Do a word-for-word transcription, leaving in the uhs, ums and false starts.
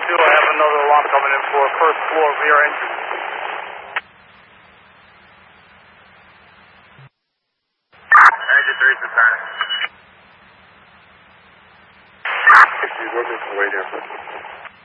two, I have another alarm coming in for first floor rear engine. Engine three to time. She's looking for way here.